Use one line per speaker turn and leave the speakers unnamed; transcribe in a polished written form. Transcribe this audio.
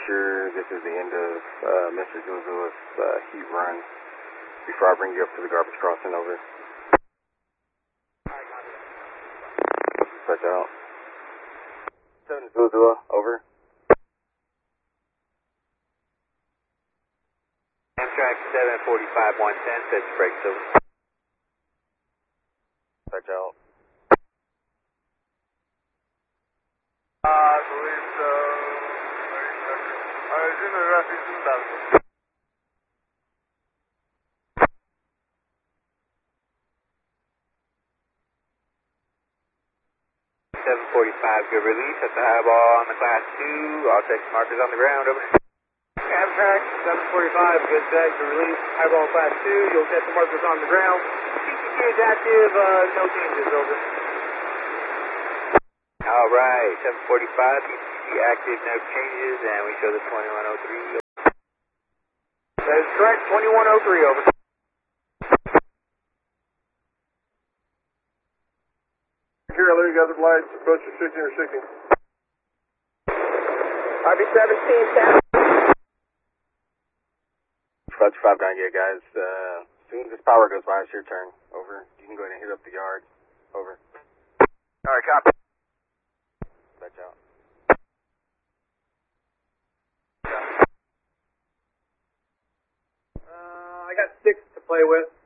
sure this is the end of Mr. Zuzu's heat run before I bring you up to the garbage crossing. Over. Stretch out. 7 Zuzua, over.
Amtrak 745 110, sets brakes over.
Stretch out.
I believe so. Alright,
745, good release at the high ball on the class 2. All section markers on the ground, over.
Amtrak 745, good set, good release. High ball class 2, you'll set the markers on the ground. CCT is active, no changes, over.
All right, 745, PCC active, no changes, and we show the 2103.
That is correct, 2103, over. Carolina, you got the lights, approach to 16 or 16. RB-17, 10.
Fudge 5 gonna get guys. As soon as this power goes by, it's your turn. Over. You can go ahead and hit up the yard. Over.
Alright, copy.
Stretch out.
I got 6 to play with.